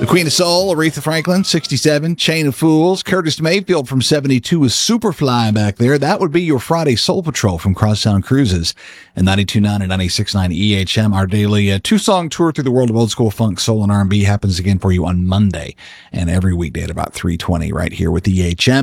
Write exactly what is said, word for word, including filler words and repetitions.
The Queen of Soul, Aretha Franklin, sixty-seven. Chain of Fools. Curtis Mayfield from seventy-two with Superfly back there. That would be your Friday Soul Patrol from Crosstown Cruises. And ninety-two point nine and ninety-six point nine E H M. Our daily uh, two-song tour through the world of old school funk, soul, and R and B happens again for you on Monday and every weekday at about three twenty right here with E H M.